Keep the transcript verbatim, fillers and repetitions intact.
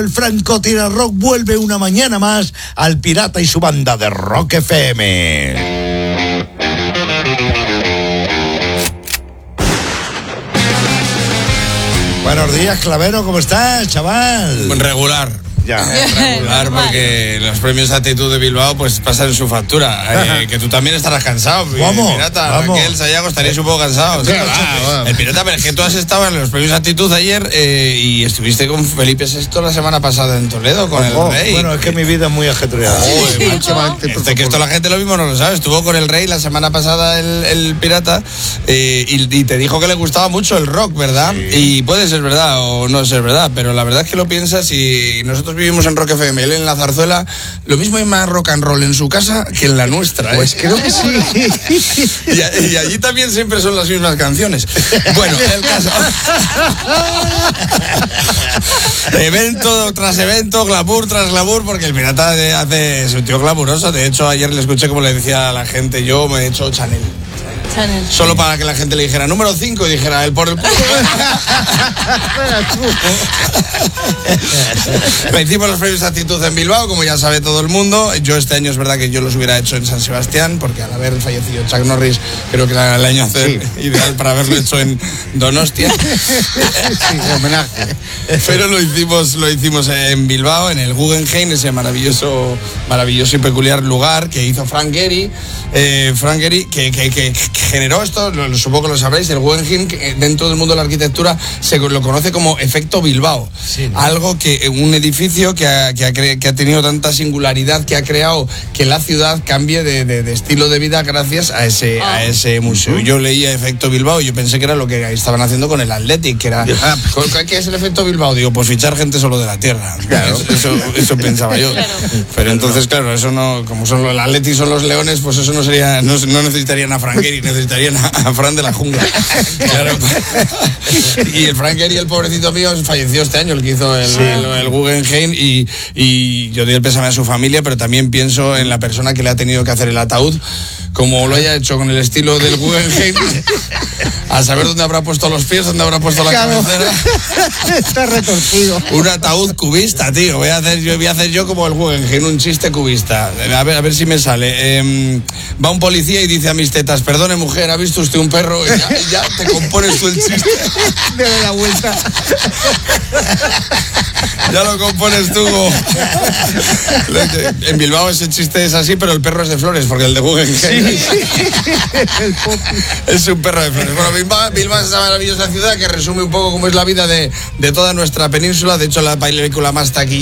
El francotirador vuelve una mañana más al Pirata y su banda de Rock F M. Buenos días, Clavero, ¿cómo estás, chaval? Regular. Ya. Regular, porque los premios Actitud de Bilbao pues pasan su factura. Eh, que tú también estarás cansado. Vamos, Pirata, vamos. Raquel, Sayago, estaréis un poco cansados. Sí, va, va. El Pirata, pero es que tú has estado en los premios Actitud ayer eh, y estuviste con Felipe sexto la semana pasada en Toledo, con Ojo, el rey. bueno, es que mi vida es muy ajetreada. Joder, macho, ¿Cómo? este, que esto la gente lo mismo no lo sabe. Estuvo con el rey la semana pasada el, el Pirata eh, y, y te dijo que le gustaba mucho el rock, ¿verdad? Sí. Y puede ser verdad o no ser verdad, pero la verdad es que lo piensas y nosotros vivimos en Rock F M, él en la Zarzuela, lo mismo hay más rock and roll en su casa que en la nuestra. ¿eh? Pues creo que sí. Y, y allí también siempre son las mismas canciones. Bueno, el caso. Evento tras evento, glamour tras glamour, porque el Pirata de hace, es un tío glamuroso. De hecho, ayer le escuché como le decía a la gente, yo me he hecho Chanel. Chanel. Solo para que la gente le dijera número cinco y dijera él por el culo. Hicimos los premios Actitud en Bilbao, como ya sabe todo el mundo. Yo este año es verdad que yo los hubiera hecho en San Sebastián, porque al haber fallecido Chuck Norris, creo que era el año hacer sí. ideal para haberlo hecho en Donostia. Sí, homenaje. Pero lo hicimos, lo hicimos en Bilbao, en el Guggenheim, ese maravilloso, maravilloso y peculiar lugar que hizo Frank Gehry. Eh, Frank Gehry, que, que, que, que generó esto, lo, supongo que lo sabréis, el Guggenheim, que dentro del mundo de la arquitectura se lo conoce como efecto Bilbao. Sí, ¿no? Algo que, un edificio que ha, que, ha cre, que ha tenido tanta singularidad, que ha creado que la ciudad cambie de, de, de estilo de vida gracias a ese, oh. a ese museo. Yo leía efecto Bilbao y yo pensé que era lo que estaban haciendo con el Athletic, que era, ¿qué es el efecto Bilbao? Digo, pues fichar gente solo de la tierra. Claro. Eso, eso, eso pensaba yo. Claro. Pero entonces, claro, eso no, como son los Athletic son los leones, pues eso no sería, no, no necesitarían a Frank Gehry, necesitarían a, a Fran de la jungla. Claro. Y el Frank Gehry, el pobrecito mío, falleció este año, el que hizo el, sí. el, el Guggenheim, y, y yo doy el pésame a su familia, pero también pienso en la persona que le ha tenido que hacer el ataúd, como lo haya hecho con el estilo del Guggenheim, a saber dónde habrá puesto los pies, dónde habrá puesto la claro. cabecera. Está retorcido. Un ataúd cubista, tío. Voy a hacer yo, voy a hacer yo como el Guggenheim, un chiste cubista. A ver, a ver si me sale. Eh, va un policía y dice a mis tetas, perdone mujer, ¿ha visto usted un perro? Y ya, y ya te compones tú el chiste. Dale la vuelta. Ya lo compones tú. En Bilbao ese chiste es así, pero el perro es de flores, porque el de Guggenheim sí. es un perro de flores. Bueno, Bilbao, Bilbao es esa maravillosa ciudad que resume un poco cómo es la vida de, de toda nuestra península. De hecho, la película más taquillera